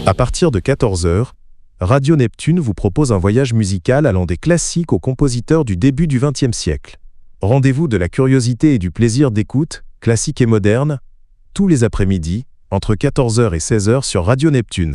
À partir de 14 h, Radio Neptune vous propose un voyage musical allant des classiques aux compositeurs du début du XXe siècle. Rendez-vous de la curiosité et du plaisir d'écoute, classique et moderne, tous les après-midi, entre 14 h et 16 h sur Radio Neptune.